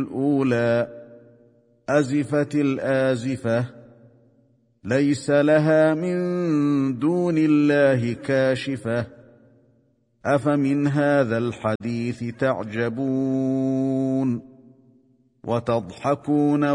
الأولى أزفت الآزفة ليس لها من دون الله كاشفة أفمن هذا الحديث تعجبون وتضحكون